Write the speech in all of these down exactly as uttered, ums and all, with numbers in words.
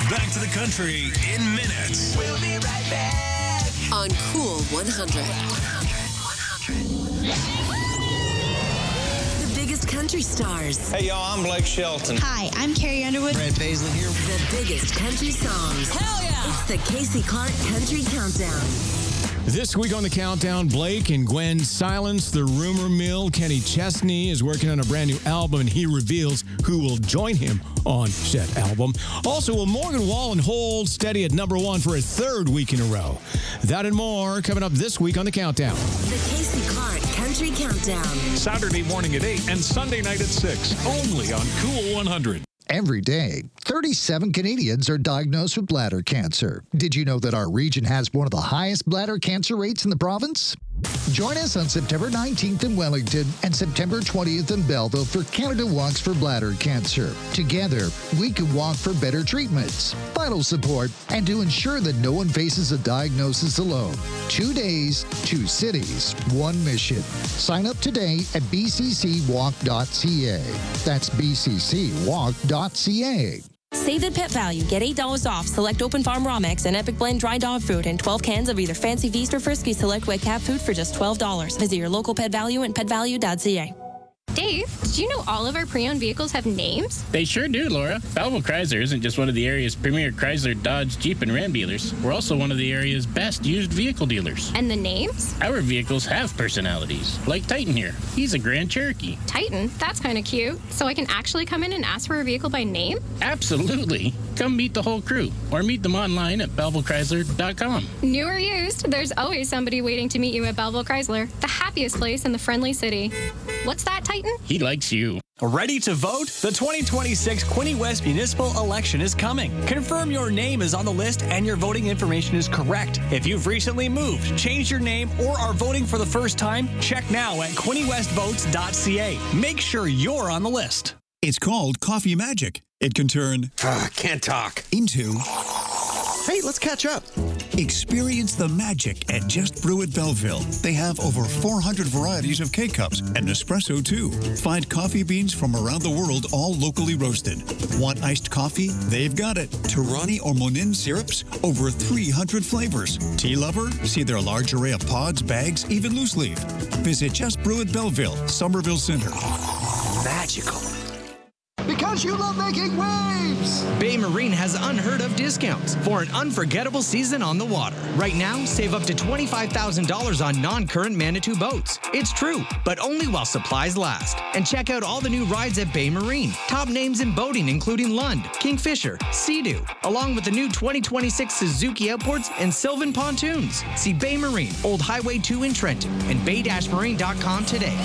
back to the country in minutes. We'll be right back on Cool one hundred. The biggest country stars. Hey, y'all, I'm Blake Shelton. Hi, I'm Carrie Underwood. Brad Paisley here. The biggest country songs. Hell yeah! It's the Casey Clark Country Countdown. This week on the Countdown, Blake and Gwen silence the rumor mill. Kenny Chesney is working on a brand new album, and he reveals who will join him on said album. Also, will Morgan Wallen hold steady at number one for a third week in a row? That and more coming up this week on the Countdown. The Casey Clark Country Countdown. Saturday morning at eight and Sunday night at six, only on Cool one hundred. Every day, thirty-seven Canadians are diagnosed with bladder cancer. Did you know that our region has one of the highest bladder cancer rates in the province? Join us on September nineteenth in Wellington and September twentieth in Belleville for Canada Walks for Bladder Cancer. Together, we can walk for better treatments, vital support, and to ensure that no one faces a diagnosis alone. Two days, two cities, one mission. Sign up today at b c c walk dot c a. That's b c c walk dot c a. Save at Pet Value. Get eight dollars off select Open Farm Raw Mix and Epic Blend Dry Dog Food and twelve cans of either Fancy Feast or Frisky Select Wet Cat Food for just twelve dollars. Visit your local Pet Value and pet value dot c a. Dave, did you know all of our pre-owned vehicles have names? They sure do, Laura. Belleville Chrysler isn't just one of the area's premier Chrysler, Dodge, Jeep, and Ram dealers. We're also one of the area's best used vehicle dealers. And the names? Our vehicles have personalities, like Titan here. He's a Grand Cherokee. Titan? That's kind of cute. So I can actually come in and ask for a vehicle by name? Absolutely. Come meet the whole crew, or meet them online at belleville chrysler dot com. New or used, there's always somebody waiting to meet you at Belleville Chrysler, the happiest place in the friendly city. What's that, Titan? He likes you. Ready to vote? The twenty twenty-six Quinte West Municipal Election is coming. Confirm your name is on the list and your voting information is correct. If you've recently moved, changed your name, or are voting for the first time, check now at quinte west votes dot c a. Make sure you're on the list. It's called Coffee Magic. It can turn uh, can't talk into hey, let's catch up. Experience the magic at Just Brew at Belleville. They have over four hundred varieties of K-Cups and espresso, too. Find coffee beans from around the world, all locally roasted. Want iced coffee? They've got it. Torani or Monin syrups? Over three hundred flavors. Tea lover? See their large array of pods, bags, even loose leaf. Visit Just Brew at Belleville, Somerville Center. Magical. Because you love making waves! Bay Marine has unheard of discounts for an unforgettable season on the water. Right now, save up to twenty-five thousand dollars on non-current Manitou boats. It's true, but only while supplies last. And check out all the new rides at Bay Marine. Top names in boating including Lund, Kingfisher, Sea-Doo, along with the new twenty twenty-six Suzuki Outboards and Sylvan Pontoons. See Bay Marine, Old Highway two in Trenton, and bay dash marine dot com today.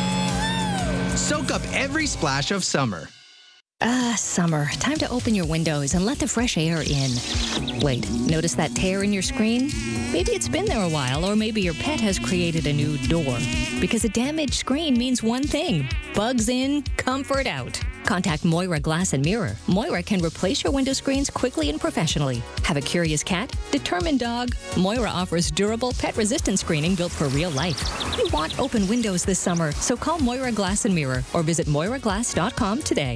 Soak up every splash of summer. Ah, summer. Time to open your windows and let the fresh air in. Wait, notice that tear in your screen? Maybe it's been there a while, or maybe your pet has created a new door. Because a damaged screen means one thing: bugs in, comfort out. Contact Moira Glass and Mirror. Moira can replace your window screens quickly and professionally. Have a curious cat? Determined dog? Moira offers durable, pet-resistant screening built for real life. You want open windows this summer, so call Moira Glass and Mirror or visit moira glass dot com today.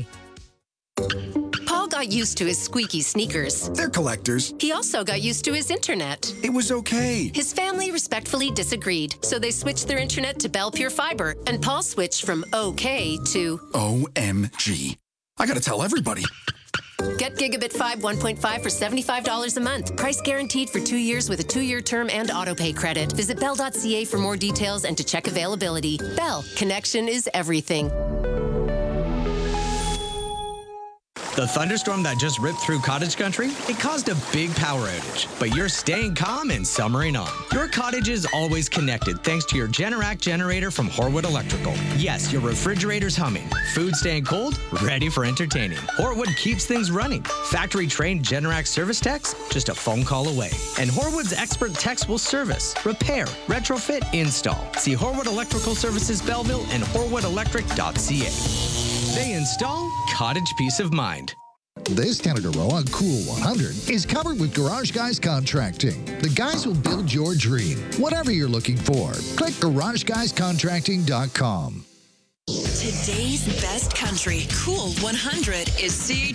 Paul got used to his squeaky sneakers. They're collectors. He also got used to his internet. It was okay. His family respectfully disagreed, so they switched their internet to Bell Pure Fiber, and Paul switched from okay to O M G. I gotta tell everybody. Get Gigabit five one point five for seventy-five dollars a month. Price guaranteed for two years with a two-year term and autopay credit. Visit bell dot c a for more details and to check availability. Bell, connection is everything. The thunderstorm that just ripped through cottage country, it caused a big power outage. But you're staying calm and summering on. Your cottage is always connected thanks to your Generac generator from Horwood Electrical. Yes, your refrigerator's humming. Food staying cold, ready for entertaining. Horwood keeps things running. Factory-trained Generac service techs, just a phone call away. And Horwood's expert techs will service, repair, retrofit, install. See Horwood Electrical Services Belleville and horwood electric dot c a. They install cottage peace of mind. This Canada Row on Cool one hundred is covered with Garage Guys Contracting. The guys will build your dream, whatever you're looking for. Click garage guys contracting dot com. Today's best country, Cool one hundred, is C H